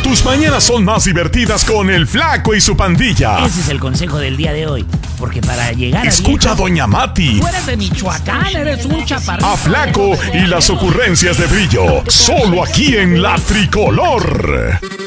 Tus mañanas son más divertidas con el Flaco y su pandilla. Ese es el consejo del día de hoy. Porque para llegar a Escucha a viejo, Doña Mati, tú eres de Michoacán, eres un chaparrito. a Flaco y las ocurrencias de Brillo. Solo aquí en La Tricolor.